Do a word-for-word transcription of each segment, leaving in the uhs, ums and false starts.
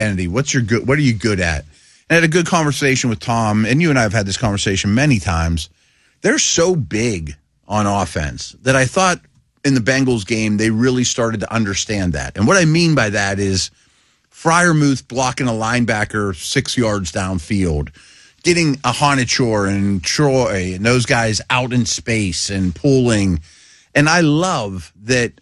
Andy, what's your good? What are you good at? And I had a good conversation with Tom, and you and I have had this conversation many times. They're so big on offense that I thought in the Bengals game they really started to understand that. And what I mean by that is Freiermuth blocking a linebacker six yards downfield, getting a Honachor and Troy and those guys out in space and pulling. And I love that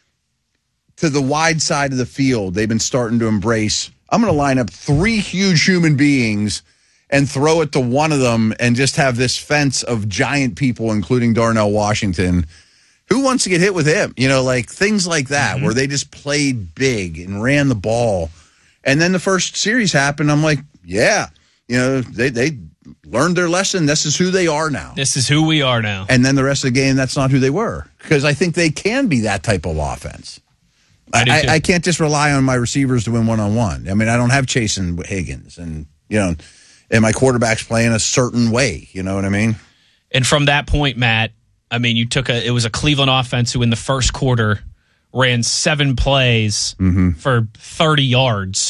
to the wide side of the field, they've been starting to embrace, I'm going to line up three huge human beings and throw it to one of them and just have this fence of giant people, including Darnell Washington. Who wants to get hit with him? You know, like things like that, mm-hmm. where they just played big and ran the ball. And then the first series happened. I'm like, yeah, you know, they, they learned their lesson. This is who they are now. This is who we are now. And then the rest of the game, that's not who they were. Because I think they can be that type of offense. I, I, I can't just rely on my receivers to win one-on-one. I mean, I don't have Chase and Higgins. And, you know, and my quarterback's playing a certain way. You know what I mean? And from that point, Matt, I mean, you took a, it was a Cleveland offense who in the first quarter ran seven plays mm-hmm. for thirty yards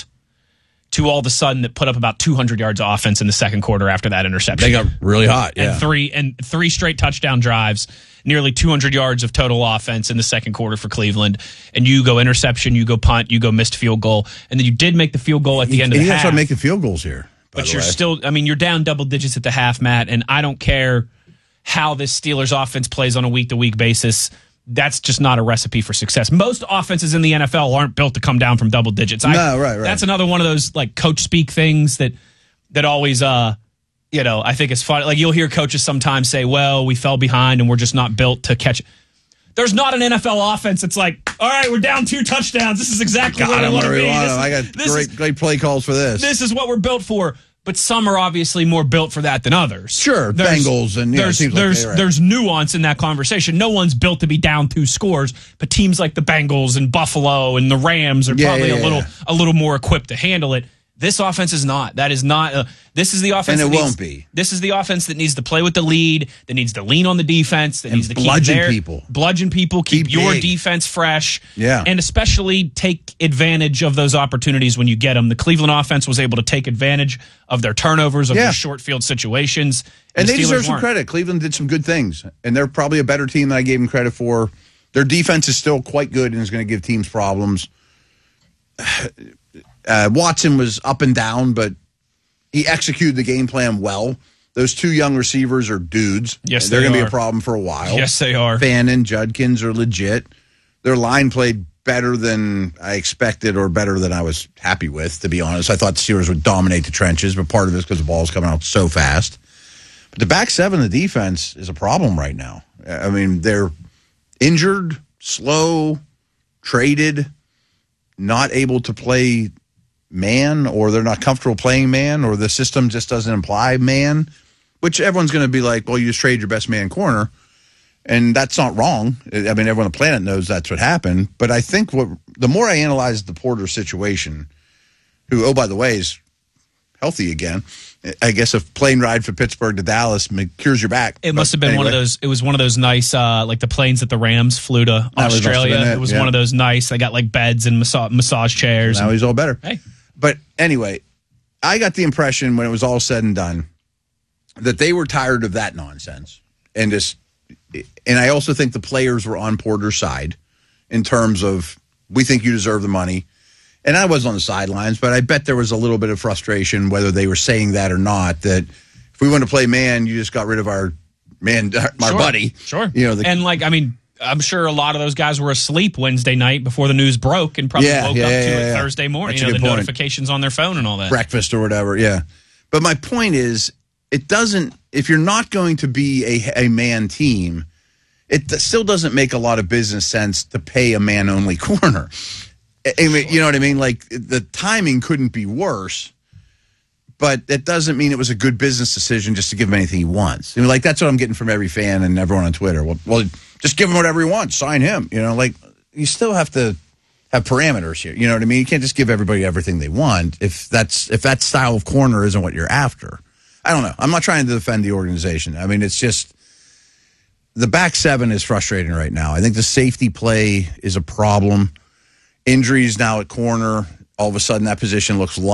to all of a sudden that put up about two hundred yards of offense in the second quarter after that interception. They got really hot, yeah. And three, and three straight touchdown drives, nearly two hundred yards of total offense in the second quarter for Cleveland. And you go interception, you go punt, you go missed field goal. And then you did make the field goal at the you, end of the you half. You have to making field goals here. But you're way. still, I mean, you're down double digits at the half, Matt, and I don't care how this Steelers offense plays on a week-to-week basis. That's just not a recipe for success. Most offenses in the N F L aren't built to come down from double digits. I, no, right, right. That's another one of those like coach speak things that that always, uh, you know, I think it's funny. Like you'll hear coaches sometimes say, "Well, we fell behind and we're just not built to catch." There's not an N F L offense that's like, "All right, we're down two touchdowns. This is exactly God, what I want to be." This, I got great, is, great play calls for this. This is what we're built for. But some are obviously more built for that than others. Sure, there's, Bengals and you there's know, there's like, right. there's nuance in that conversation. No one's built to be down two scores, but teams like the Bengals and Buffalo and the Rams are yeah, probably yeah, a little yeah. a little more equipped to handle it. This offense is not. That is not. Uh, this is the offense. And it that won't needs, be. This is the offense that needs to play with the lead, that needs to lean on the defense, that and needs to bludgeon keep their, people, bludgeon people, keep Be your big. defense fresh, yeah, and especially take advantage of those opportunities when you get them. The Cleveland offense was able to take advantage of their turnovers, of yeah. their short field situations, and, and the they Steelers deserve some weren't. credit. Cleveland did some good things, and they're probably a better team than I gave them credit for. Their defense is still quite good and is going to give teams problems. Uh, Watson was up and down, but he executed the game plan well. Those two young receivers are dudes. Yes, they're they going to be are. a problem for a while. Yes, they are. Fannin, Judkins are legit. Their line played better than I expected or better than I was happy with, to be honest. I thought the Steelers would dominate the trenches, but part of it is because the ball's coming out so fast. But the back seven of the defense is a problem right now. I mean, they're injured, slow, traded, not able to play man, or they're not comfortable playing man, or the system just doesn't imply man, which everyone's going to be like, well, you just trade your best man corner. And that's not wrong. I mean, everyone on the planet knows that's what happened. But I think what the more I analyze the Porter situation, who, oh, by the way, is healthy again. I guess a plane ride from Pittsburgh to Dallas cures your back. It must have been anyway. one of those. It was one of those nice, uh, like the planes that the Rams flew to That Australia. it, it was yeah. one of those nice. They got like beds and massage, massage chairs. Now and, he's all better. Hey. But anyway, I got the impression when it was all said and done that they were tired of that nonsense. And just, and I also think the players were on Porter's side in terms of, we think you deserve the money. And I was on the sidelines, but I bet there was a little bit of frustration, whether they were saying that or not, that if we want to play man, you just got rid of our man, our sure. buddy. Sure. You know, the, and like, I mean, I'm sure a lot of those guys were asleep Wednesday night before the news broke and probably Yeah, woke yeah, up yeah, to yeah, it yeah. Thursday morning. That's You a know, the good point. notifications on their phone and all that. breakfast or whatever, yeah. But my point is, it doesn't, if you're not going to be a, a man team, it still doesn't make a lot of business sense to pay a man-only corner. I mean, you know what I mean? Like, the timing couldn't be worse, but that doesn't mean it was a good business decision just to give him anything he wants. I mean, like, that's what I'm getting from every fan and everyone on Twitter. Well, well, just give him whatever he wants. Sign him. You know, like, you still have to have parameters here. You know what I mean? You can't just give everybody everything they want if that's if that style of corner isn't what you're after. I don't know. I'm not trying to defend the organization. I mean, it's just the back seven is frustrating right now. I think the safety play is a problem. Injuries now at corner. all of a sudden that position looks